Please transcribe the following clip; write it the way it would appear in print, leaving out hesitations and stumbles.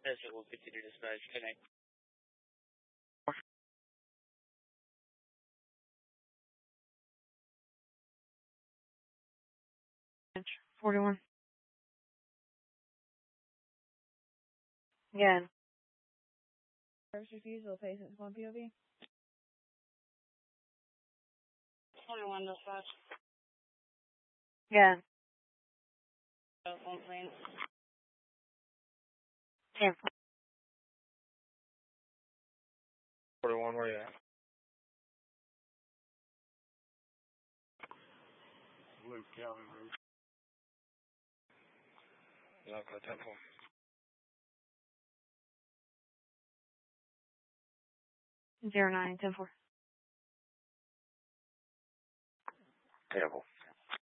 Yes, it will continue to dispatch. Connect. 41. Again. First refusal, patients 1 POV. 21 dispatch. Again. Phone plane. 10. 41, where you at? Luke County Road. Lock at 10-4. 09, 10-4. Terrible.